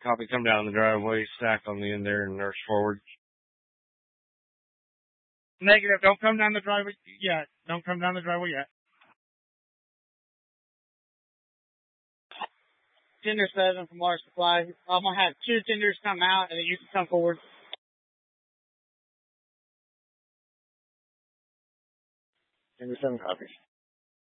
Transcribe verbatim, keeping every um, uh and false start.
Copy, come down the driveway, stack on the end there and nurse forward. Negative, don't come down the driveway yet. Don't come down the driveway yet. Tender seven from Water Supply. I'm going to have two tenders come out and then you can come forward. Tender seven copies.